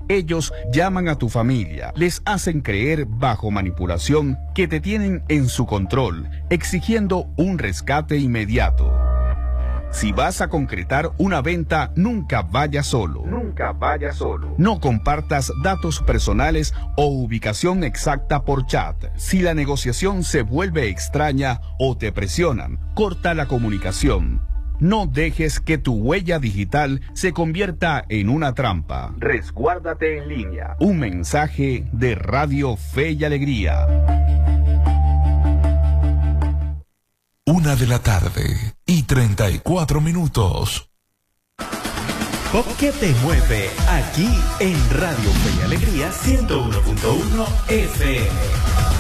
Ellos llaman a tu familia, les hacen creer bajo manipulación que te tienen en su control, exigiendo un rescate inmediato. Si vas a concretar una venta, nunca vayas solo. Nunca vayas solo. No compartas datos personales o ubicación exacta por chat. Si la negociación se vuelve extraña o te presionan, corta la comunicación. No dejes que tu huella digital se convierta en una trampa. Resguárdate en línea. Un mensaje de Radio Fe y Alegría. 1:34 Pop que te mueve aquí en Radio Fe y Alegría 101.1 FM.